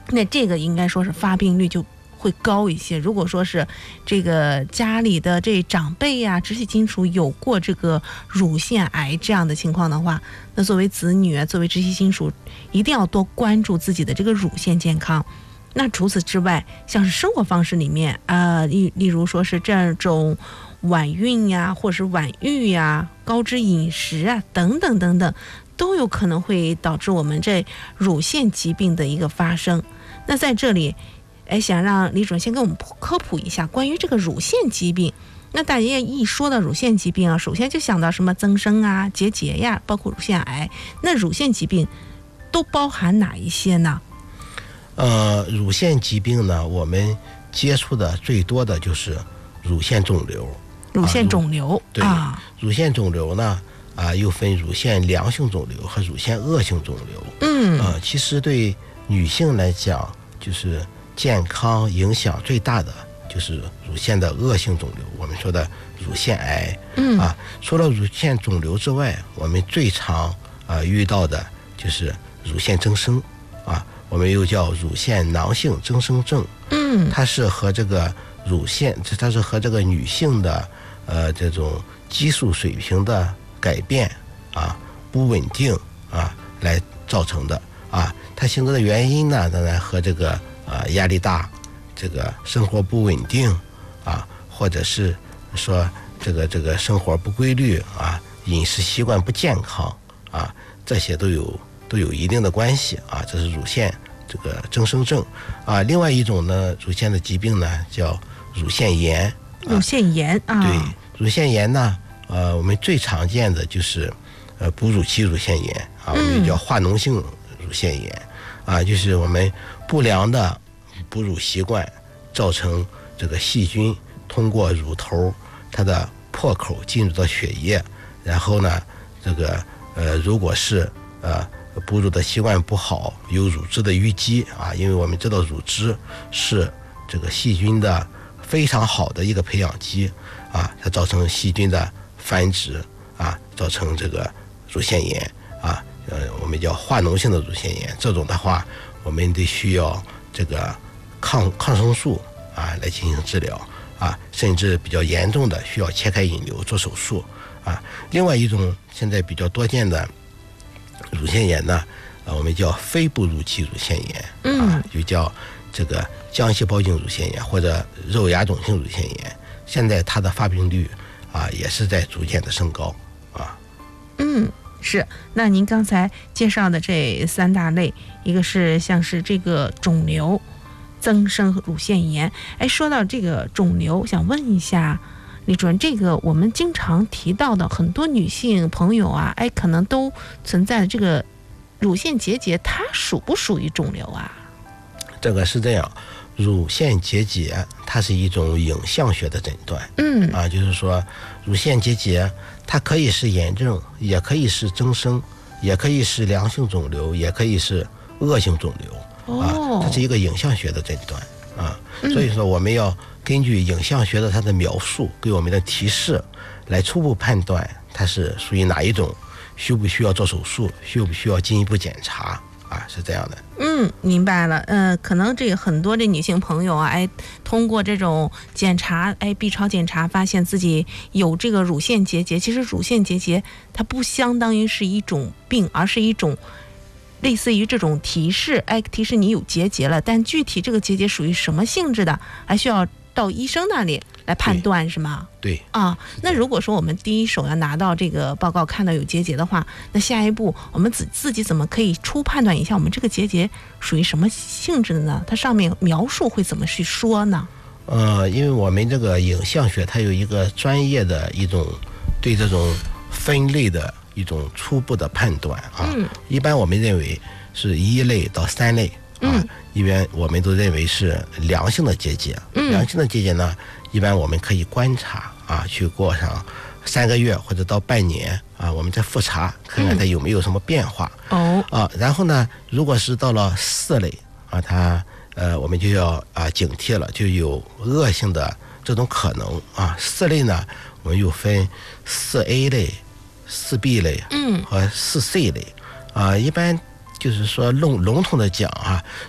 那这个应该说是发病率就会高一些。如果说是这个家里的这长辈呀、直系亲属有过这个乳腺癌这样的情况的话，那作为子女啊，作为直系亲属，一定要多关注自己的这个乳腺健康。那除此之外，像是生活方式里面例如说是这种晚孕呀，或者是晚育呀、高脂饮食啊等等等等，都有可能会导致我们这乳腺疾病的一个发生。那在这里想让李主任先给我们科普一下关于这个乳腺疾病。那大家一说到乳腺疾病啊，首先就想到什么增生啊、结节呀，包括乳腺癌。那乳腺疾病都包含哪一些呢？ 乳腺疾病呢，我们接触的最多的就是乳腺肿瘤。 乳腺肿瘤， 对，乳腺肿瘤呢，又分乳腺良性肿瘤和乳腺恶性肿瘤。其实对女性来讲，就是健康影响最大的就是乳腺的恶性肿瘤，我们说的乳腺癌。除了乳腺肿瘤之外，我们最常遇到的就是乳腺增生。我们又叫乳腺囊性增生症。它是和这个女性的这种激素水平的改变不稳定来造成的。它形成的原因呢，当然和这个压力大，这个生活不稳定或者是说这个生活不规律饮食习惯不健康这些都有一定的关系这是乳腺这个增生症另外一种呢，乳腺的疾病呢叫乳腺炎。 乳腺炎对，乳腺炎呢我们最常见的就是哺乳期乳腺炎我们叫化脓性乳腺炎就是我们不良的哺乳习惯造成这个细菌通过乳头它的破口进入到血液，然后呢这个如果是哺乳的习惯不好，有乳汁的淤积因为我们知道乳汁是这个细菌的非常好的一个培养基它造成细菌的繁殖造成这个乳腺炎我们叫化脓性的乳腺炎。这种的话，我们得需要这个抗生素来进行治疗甚至比较严重的需要切开引流做手术另外一种现在比较多见的乳腺炎呢我们叫非哺乳期乳腺炎就叫这个浆细胞性乳腺炎或者肉芽肿性乳腺炎。现在它的发病率也是在逐渐的升高是。那您刚才介绍的这三大类，一个是像是这个肿瘤、增生乳腺炎。说到这个肿瘤，想问一下李主任，这个我们经常提到的很多女性朋友可能都存在的这个乳腺结节，它属不属于肿瘤这个是这样，乳腺结节它是一种影像学的诊断。就是说乳腺结节它可以是炎症，也可以是增生，也可以是良性肿瘤，也可以是恶性肿瘤它是一个影像学的诊断所以说我们要根据影像学的它的描述给我们的提示来初步判断它是属于哪一种，需不需要做手术，需不需要进一步检查是这样的。 明白了。可能这个很多的女性朋友通过这种检查B 超检查发现自己有这个乳腺结节。其实乳腺结节它不相当于是一种病，而是一种类似于这种提示提示你有结节了，但具体这个结节属于什么性质的，还需要到医生那里来判断，是吗？ 对那如果说我们第一手要拿到这个报告，看到有结节的话，那下一步我们自己怎么可以初判断一下我们这个结节属于什么性质的呢？它上面描述会怎么去说呢？ 因为我们这个影像学它有一个专业的一种对这种分类的一种初步的判断一般我们认为是1类到3类一般我们都认为是良性的结节。良性的结节呢，一般我们可以观察去过上3个月或者到半年我们再复查看看它有没有什么变化然后呢，如果是到了4类它我们就要警惕了，就有恶性的这种可能4类呢，我们又分4A 类、4B 类和4C 类一般就是说笼统的讲